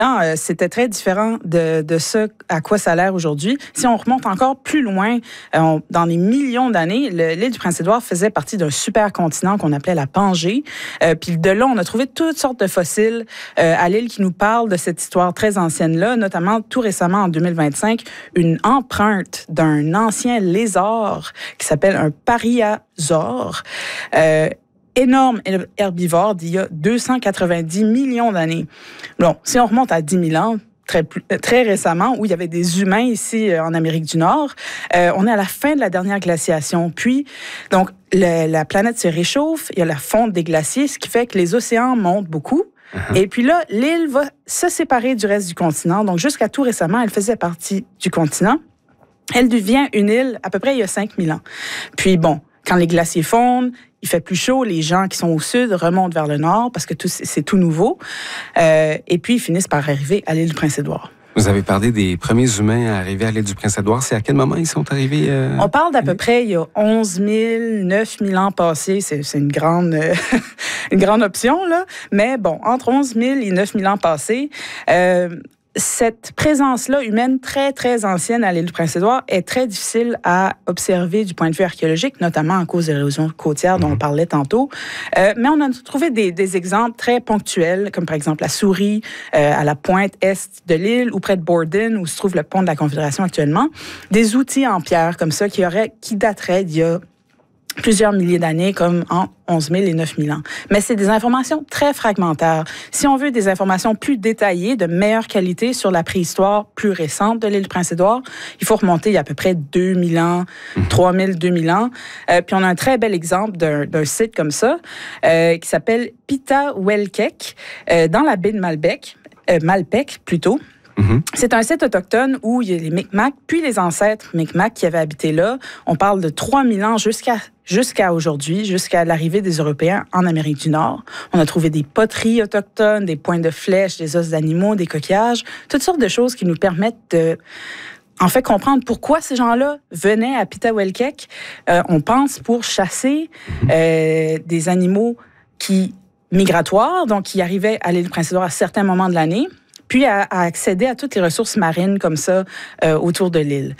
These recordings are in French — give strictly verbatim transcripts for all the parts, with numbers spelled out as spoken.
euh, c'était très différent de, de ce à quoi ça a l'air aujourd'hui. Si on remonte encore plus loin, euh, on, dans les millions d'années, le, l'île du Prince-Édouard faisait partie d'un supercontinent qu'on appelait la Pangée. Euh, puis de là, on a trouvé toutes sortes de fossiles euh, à l'île qui nous parlent de cette histoire très ancienne-là, notamment tout récemment, en deux mille vingt-cinq, une empreinte d'un ancien lézard qui s'appelle un pariasaure. Euh, énorme herbivore d'il y a deux cent quatre-vingt-dix millions d'années. Bon, si on remonte à dix mille ans, très, très récemment, où il y avait des humains ici en Amérique du Nord, euh, on est à la fin de la dernière glaciation. Puis, donc, le, la planète se réchauffe, il y a la fonte des glaciers, ce qui fait que les océans montent beaucoup. Uh-huh. Et puis là, l'île va se séparer du reste du continent. Donc, jusqu'à tout récemment, elle faisait partie du continent. Elle devient une île à peu près il y a cinq mille ans. Puis bon, quand les glaciers fondent, il fait plus chaud, les gens qui sont au sud remontent vers le nord parce que tout, c'est tout nouveau. Euh, et puis, ils finissent par arriver à l'île du Prince-Édouard. Vous avez parlé des premiers humains à arriver à l'île du Prince-Édouard. C'est à quel moment ils sont arrivés? Euh... On parle d'à peu près il y a onze mille, neuf mille ans passés. C'est, c'est une grande, euh, une grande option, là. Mais bon, entre onze mille et neuf mille ans passés, euh, cette présence-là humaine très, très ancienne à l'île du Prince-Édouard est très difficile à observer du point de vue archéologique, notamment à cause de l'érosion côtière dont on parlait tantôt. Euh, mais on a trouvé des, des exemples très ponctuels, comme par exemple la Souris, euh, à la pointe est de l'île, ou près de Borden, où se trouve le pont de la Confédération actuellement. Des outils en pierre comme ça qui, auraient, qui dateraient d'il y a plusieurs milliers d'années, comme en onze mille et neuf mille ans. Mais c'est des informations très fragmentaires. Si on veut des informations plus détaillées, de meilleure qualité sur la préhistoire plus récente de l'île du Prince-Édouard, il faut remonter il y a à peu près deux mille ans, trois mille, deux mille ans. Euh, puis on a un très bel exemple d'un, d'un site comme ça, euh, qui s'appelle Pitaouelkek, euh, dans la baie de Malbec, euh, Malpec plutôt. Mm-hmm. C'est un site autochtone où il y a les Micmacs, puis les ancêtres Micmacs qui avaient habité là. On parle de trois mille ans jusqu'à, jusqu'à aujourd'hui, jusqu'à l'arrivée des Européens en Amérique du Nord. On a trouvé des poteries autochtones, des points de flèches, des os d'animaux, des coquillages, toutes sortes de choses qui nous permettent de... en fait, comprendre pourquoi ces gens-là venaient à Pitaouelkek. Euh, on pense pour chasser euh, des animaux qui migratoires, donc qui arrivaient à l'île du Prince-Édouard à certains moments de l'année, puis à, à accéder à toutes les ressources marines comme ça euh, autour de l'île.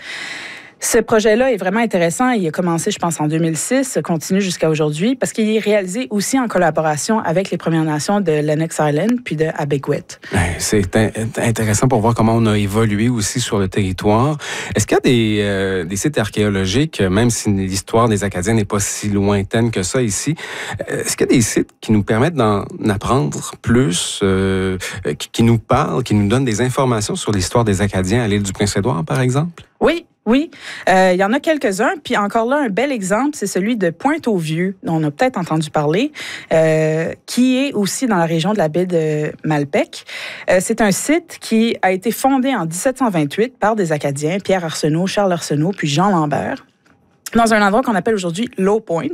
Ce projet-là est vraiment intéressant. Il a commencé, je pense, en deux mille six, continue jusqu'à aujourd'hui, parce qu'il est réalisé aussi en collaboration avec les Premières Nations de Lennox Island puis de Abegweit. C'est intéressant pour voir comment on a évolué aussi sur le territoire. Est-ce qu'il y a des, euh, des sites archéologiques, même si l'histoire des Acadiens n'est pas si lointaine que ça ici, est-ce qu'il y a des sites qui nous permettent d'en apprendre plus, euh, qui, qui nous parlent, qui nous donnent des informations sur l'histoire des Acadiens à l'île du Prince-Édouard, par exemple? Oui. Oui, euh, il y en a quelques-uns. Puis encore là, un bel exemple, c'est celui de Pointe-aux-Vieux, dont on a peut-être entendu parler, euh, qui est aussi dans la région de la baie de Malpec. Euh, c'est un site qui a été fondé en dix-sept cent vingt-huit par des Acadiens, Pierre Arsenault, Charles Arsenault, puis Jean Lambert, dans un endroit qu'on appelle aujourd'hui Low Point.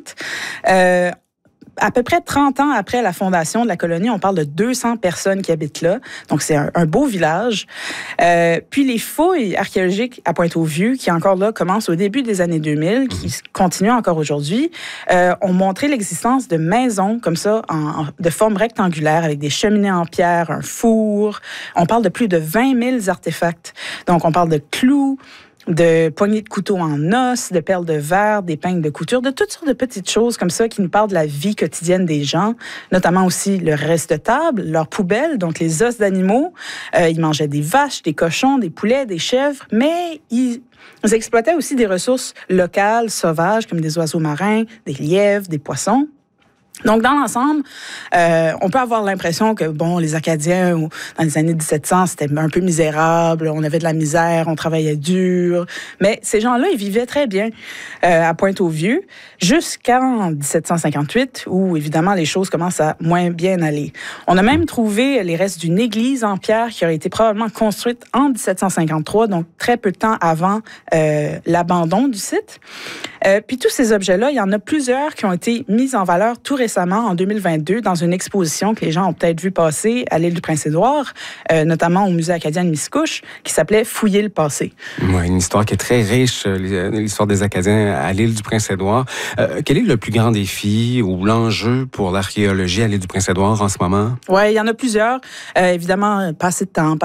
Euh, À peu près trente ans après la fondation de la colonie, on parle de deux cents personnes qui habitent là. Donc, c'est un, un beau village. Euh, puis, les fouilles archéologiques à Pointe-aux-Vieux, qui encore là commencent au début des années deux mille, qui continuent encore aujourd'hui, euh, ont montré l'existence de maisons comme ça, en, en, de forme rectangulaire, avec des cheminées en pierre, un four. On parle de plus de vingt mille artefacts. Donc, on parle de clous, de poignées de couteaux en os, de perles de verre, d'épingles de couture, de toutes sortes de petites choses comme ça qui nous parlent de la vie quotidienne des gens, notamment aussi le reste de table, leurs poubelles, donc les os d'animaux. Euh, ils mangeaient des vaches, des cochons, des poulets, des chèvres, mais ils, ils exploitaient aussi des ressources locales, sauvages, comme des oiseaux marins, des lièvres, des poissons. Donc, dans l'ensemble, euh, on peut avoir l'impression que, bon, les Acadiens, dans les années dix-sept cents, c'était un peu misérable, on avait de la misère, on travaillait dur, mais ces gens-là, ils vivaient très bien euh, à Pointe-aux-Vieux, jusqu'en dix-sept cent cinquante-huit, où, évidemment, les choses commencent à moins bien aller. On a même trouvé les restes d'une église en pierre qui aurait été probablement construite en dix-sept cent cinquante-trois, donc très peu de temps avant euh, l'abandon du site. Euh, puis tous ces objets-là, il y en a plusieurs qui ont été mis en valeur tout récemment, en deux mille vingt-deux, dans une exposition que les gens ont peut-être vu passer à l'île du Prince-Édouard, euh, notamment au Musée acadien de Miscouche, qui s'appelait « Fouiller le passé ». Oui, une histoire qui est très riche, l'histoire des Acadiens à l'île du Prince-Édouard. Euh, quel est le plus grand défi ou l'enjeu pour l'archéologie à l'île du Prince-Édouard en ce moment? Oui, il y en a plusieurs. Euh, évidemment, passer de temps,